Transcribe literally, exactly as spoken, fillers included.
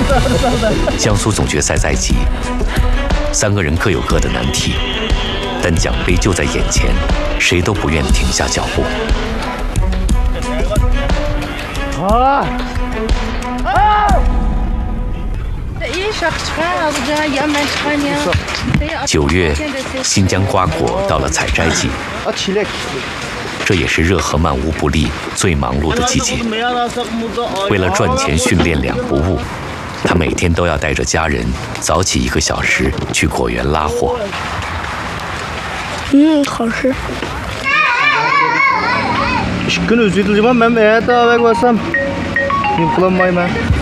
江苏总决赛在即，三个人各有各的难题，但奖杯就在眼前，谁都不愿停下脚步。 啊！啊！ 九月，新疆瓜果到了采摘季，这也是热河漫无不利最忙碌的季节。为了赚钱训练两不误，他每天都要带着家人早起一个小时去果园拉货。 嗯，好吃。 İki gün üzüldüm ama ben evde eve koysam yıkılamayım ben.